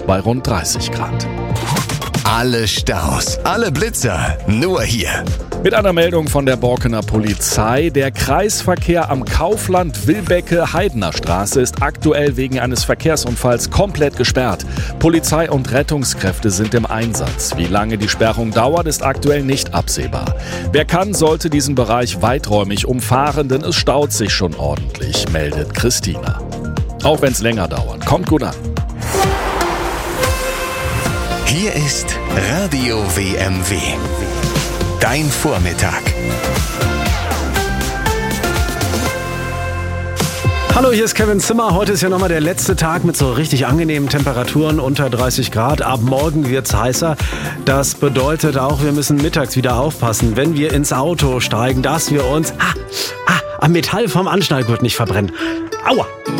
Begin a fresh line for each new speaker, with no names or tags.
bei rund 30 Grad.
Alle Staus, alle Blitzer, nur hier.
Mit einer Meldung von der Borkener Polizei. Der Kreisverkehr am Kaufland-Wilbecke-Heidener Straße ist aktuell wegen eines Verkehrsunfalls komplett gesperrt. Polizei und Rettungskräfte sind im Einsatz. Wie lange die Sperrung dauert, ist aktuell nicht absehbar. Wer kann, sollte diesen Bereich weiträumig umfahren, denn es staut sich schon ordentlich, meldet Christina. Auch wenn es länger dauert. Kommt gut an.
Hier ist Radio WMW. Dein Vormittag.
Hallo, hier ist Kevin Zimmer. Heute ist ja nochmal der letzte Tag mit so richtig angenehmen Temperaturen unter 30 Grad. Ab morgen wird's heißer. Das bedeutet auch, wir müssen mittags wieder aufpassen, wenn wir ins Auto steigen, dass wir uns am Metall vom Anschnallgurt nicht verbrennen. Aua!